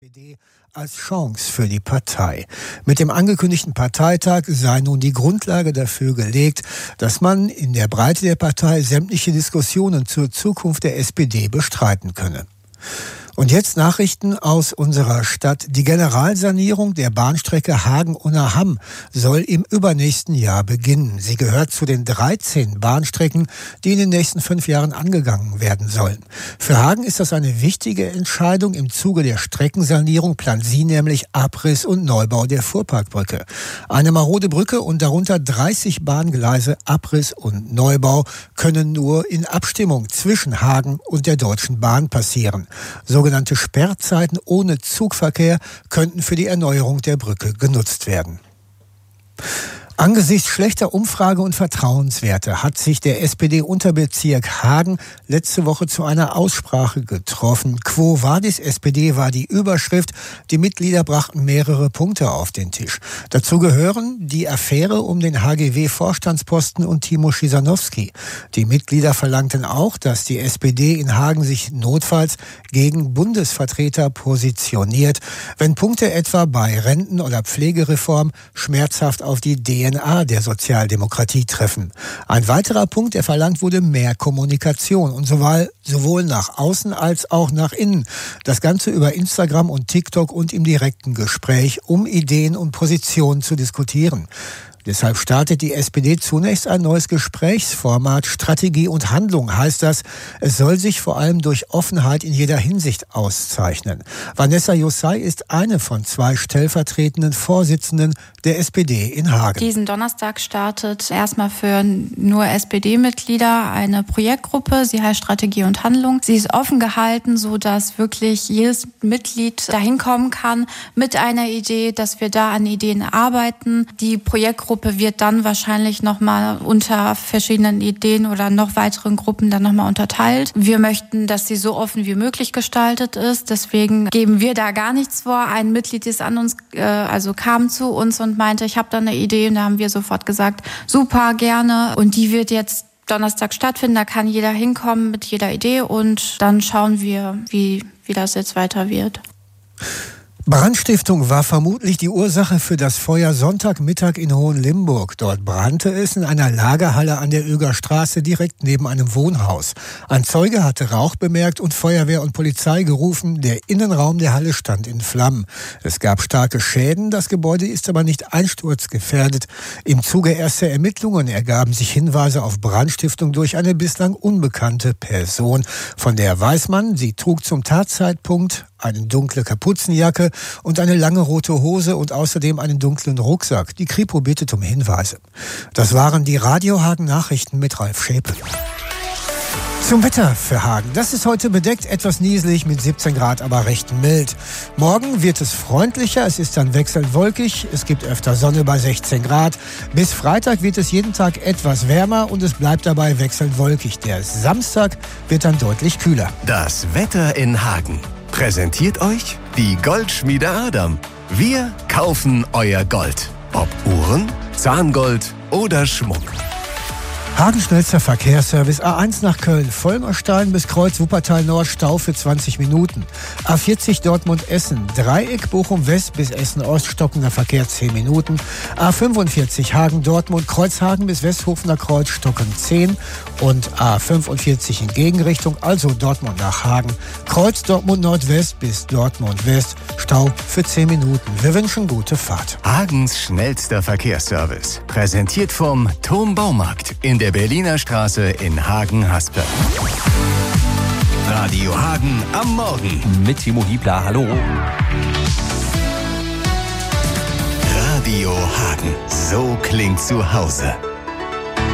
SPD als Chance für die Partei. Mit dem angekündigten Parteitag sei nun die Grundlage dafür gelegt, dass man in der Breite der Partei sämtliche Diskussionen zur Zukunft der SPD bestreiten könne. Und jetzt Nachrichten aus unserer Stadt. Die Generalsanierung der Bahnstrecke Hagen-Unna-Hamm soll im übernächsten Jahr beginnen. Sie gehört zu den 13 Bahnstrecken, die in den nächsten 5 Jahren angegangen werden sollen. Für Hagen ist das eine wichtige Entscheidung. Im Zuge der Streckensanierung plant sie nämlich Abriss und Neubau der Fuhrparkbrücke. Eine marode Brücke und darunter 30 Bahngleise, Abriss und Neubau können nur in Abstimmung zwischen Hagen und der Deutschen Bahn passieren. Sogenannte Sperrzeiten ohne Zugverkehr könnten für die Erneuerung der Brücke genutzt werden. Angesichts schlechter Umfrage- und Vertrauenswerte hat sich der SPD-Unterbezirk Hagen letzte Woche zu einer Aussprache getroffen. Quo vadis SPD war die Überschrift. Die Mitglieder brachten mehrere Punkte auf den Tisch. Dazu gehören die Affäre um den HGW-Vorstandsposten und Timo Schisanowski. Die Mitglieder verlangten auch, dass die SPD in Hagen sich notfalls gegen Bundesvertreter positioniert, wenn Punkte etwa bei Renten- oder Pflegereform schmerzhaft auf die DNA der Sozialdemokratie treffen. Ein weiterer Punkt, der verlangt wurde, mehr Kommunikation und sowohl nach außen als auch nach innen. Das Ganze über Instagram und TikTok und im direkten Gespräch, um Ideen und Positionen zu diskutieren. Deshalb startet die SPD zunächst ein neues Gesprächsformat. Strategie und Handlung heißt das. Es soll sich vor allem durch Offenheit in jeder Hinsicht auszeichnen. Vanessa Jussay ist eine von 2 stellvertretenden Vorsitzenden der SPD in Hagen. Diesen Donnerstag startet erstmal für nur SPD-Mitglieder eine Projektgruppe. Sie heißt Strategie und Handlung. Sie ist offen gehalten, sodass wirklich jedes Mitglied dahin kommen kann mit einer Idee, dass wir da an Ideen arbeiten. Die Projektgruppe wird dann wahrscheinlich nochmal unter verschiedenen Ideen oder noch weiteren Gruppen dann nochmal unterteilt. Wir möchten, dass sie so offen wie möglich gestaltet ist. Deswegen geben wir da gar nichts vor. Ein Mitglied ist an uns, kam zu uns und meinte, ich habe da eine Idee. Und da haben wir sofort gesagt, super, gerne. Und die wird jetzt Donnerstag stattfinden. Da kann jeder hinkommen mit jeder Idee. Und dann schauen wir, wie das jetzt weiter wird. Brandstiftung war vermutlich die Ursache für das Feuer Sonntagmittag in Hohenlimburg. Dort brannte es in einer Lagerhalle an der Öger Straße direkt neben einem Wohnhaus. Ein Zeuge hatte Rauch bemerkt und Feuerwehr und Polizei gerufen. Der Innenraum der Halle stand in Flammen. Es gab starke Schäden, das Gebäude ist aber nicht einsturzgefährdet. Im Zuge erster Ermittlungen ergaben sich Hinweise auf Brandstiftung durch eine bislang unbekannte Person. Von der weiß man, sie trug zum Tatzeitpunkt eine dunkle Kapuzenjacke und eine lange rote Hose und außerdem einen dunklen Rucksack. Die Kripo bittet um Hinweise. Das waren die Radio Hagen Nachrichten mit Ralf Schäpe. Zum Wetter für Hagen. Das ist heute bedeckt, etwas nieselig mit 17 Grad, aber recht mild. Morgen wird es freundlicher, es ist dann wechselnd wolkig, es gibt öfter Sonne bei 16 Grad. Bis Freitag wird es jeden Tag etwas wärmer und es bleibt dabei wechselnd wolkig. Der Samstag wird dann deutlich kühler. Das Wetter in Hagen präsentiert euch die Goldschmiede Adam. Wir kaufen euer Gold. Ob Uhren, Zahngold oder Schmuck. Hagen schnellster Verkehrsservice. A1 nach Köln, Vollmerstein bis Kreuz Wuppertal Nord, Stau für 20 Minuten. A40 Dortmund-Essen, Dreieck Bochum-West bis Essen-Ost, stockender Verkehr 10 Minuten. A45 Hagen-Dortmund, Kreuzhagen bis Westhofener Kreuz, stocken 10. Und A45 in Gegenrichtung, also Dortmund nach Hagen, Kreuz Dortmund Nordwest bis Dortmund West, Stau für 10 Minuten. Wir wünschen gute Fahrt. Hagens schnellster Verkehrsservice. Präsentiert vom Turm Baumarkt in der Berliner Straße in Hagen-Haspe. Radio Hagen am Morgen. Mit Timo Hiebler, hallo. Radio Hagen, so klingt zu Hause.